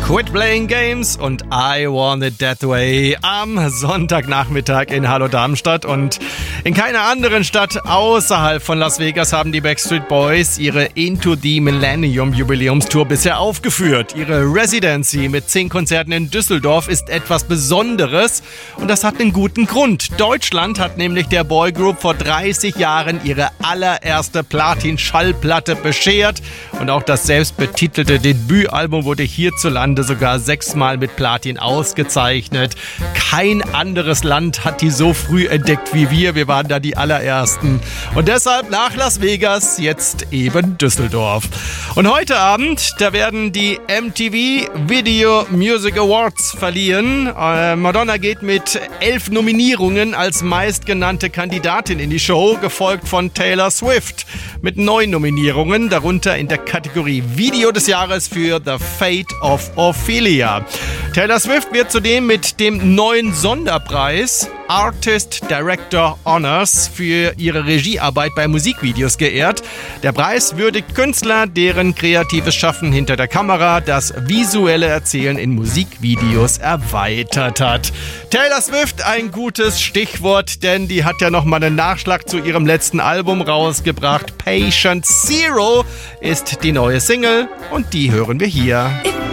Quit Playing Games und I Want It That Way am Sonntagnachmittag in Hallo Darmstadt. Und in keiner anderen Stadt außerhalb von Las Vegas haben die Backstreet Boys ihre Into the Millennium Jubiläumstour bisher aufgeführt. Ihre Residency mit 10 Konzerten in Düsseldorf ist etwas Besonderes und das hat einen guten Grund. Deutschland hat nämlich der Boygroup vor 30 Jahren ihre allererste Platin-Schallplatte beschert und auch das selbstbetitelte Debütalbum wurde hierzulande sogar 6-mal mit Platin ausgezeichnet. Kein anderes Land hat die so früh entdeckt wie wir. Wir waren da die allerersten. Und deshalb nach Las Vegas, jetzt eben Düsseldorf. Und heute Abend, da werden die MTV Video Music Awards verliehen. Madonna geht mit 11 Nominierungen als meistgenannte Kandidatin in die Show, gefolgt von Taylor Swift mit 9 Nominierungen, darunter in der Kategorie Video des Jahres für The Fate of Ophelia. Taylor Swift wird zudem mit dem neuen Sonderpreis Artist Director Honors für ihre Regiearbeit bei Musikvideos geehrt. Der Preis würdigt Künstler, deren kreatives Schaffen hinter der Kamera das visuelle Erzählen in Musikvideos erweitert hat. Taylor Swift, ein gutes Stichwort, denn die hat ja nochmal einen Nachschlag zu ihrem letzten Album rausgebracht. Patient Zero ist die neue Single und die hören wir hier.